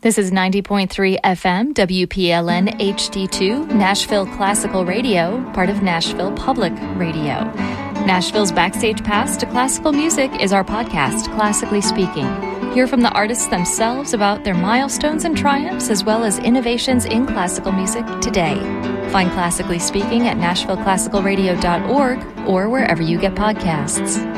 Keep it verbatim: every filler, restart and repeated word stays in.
This is ninety point three F M, W P L N H D two, Nashville Classical Radio, part of Nashville Public Radio. Nashville's Backstage Pass to Classical Music is our podcast, Classically Speaking. Hear from the artists themselves about their milestones and triumphs, as well as innovations in classical music today. Find Classically Speaking at nashville classical radio dot org or wherever you get podcasts.